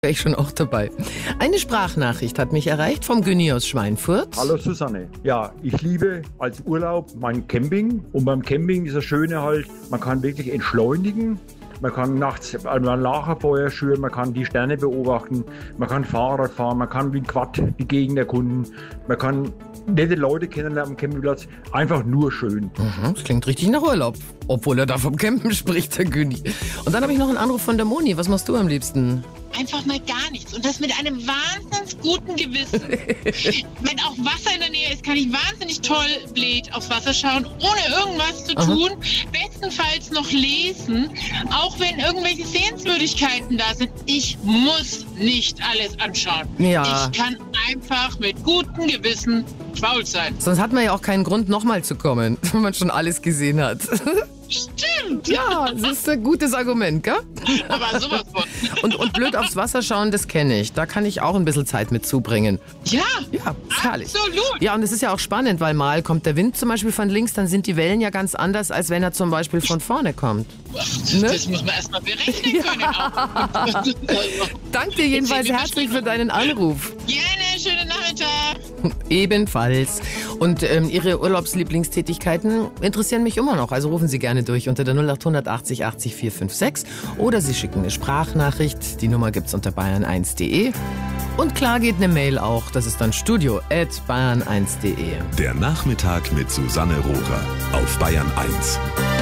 Wäre ich schon auch dabei. Eine Sprachnachricht hat mich erreicht vom Günni aus Schweinfurt. Hallo Susanne. Ja, ich liebe als Urlaub mein Camping. Und beim Camping ist das Schöne halt, man kann wirklich entschleunigen. Man kann nachts ein Lagerfeuer schüren, man kann die Sterne beobachten, man kann Fahrrad fahren, man kann wie ein Quad die Gegend erkunden, man kann nette Leute kennenlernen am Campingplatz. Einfach nur schön. Das klingt richtig nach Urlaub. Obwohl er da vom Campen spricht, der Günni. Und dann habe ich noch einen Anruf von der Moni. Was machst du am liebsten? Einfach mal gar nichts. Und das mit einem wahnsinnig guten Gewissen. Wenn auch Wasser in der Nähe ist, kann ich wahnsinnig toll blöd aufs Wasser schauen, ohne irgendwas zu tun. Bestenfalls noch lesen. Auch wenn irgendwelche Sehenswürdigkeiten da sind. Ich muss nicht alles anschauen. Ja. Ich kann einfach mit gutem Gewissen faul sein. Sonst hat man ja auch keinen Grund, nochmal zu kommen, wenn man schon alles gesehen hat. Stimmt. Ja, das ist ein gutes Argument, gell? Aber sowas von. Und blöd aufs Wasser schauen, das kenne ich. Da kann ich auch ein bisschen Zeit mit zubringen. Ja, Ja, ist herrlich. absolut. Ja, und es ist ja auch spannend, weil mal kommt der Wind zum Beispiel von links, dann sind die Wellen ja ganz anders, als wenn er zum Beispiel von vorne kommt. Das muss man erstmal berechnen können. Auch. Danke dir jedenfalls herzlich für deinen Anruf. Gerne, schönen Nachmittag. Ebenfalls. Und Ihre Urlaubslieblingstätigkeiten interessieren mich immer noch. Also rufen Sie gerne durch unter der 0800 80 80 456 oder Sie schicken eine Sprachnachricht. Die Nummer gibt's unter bayern1.de. Und klar geht eine Mail auch. Das ist dann studio@bayern1.de. Der Nachmittag mit Susanne Rohrer auf Bayern 1.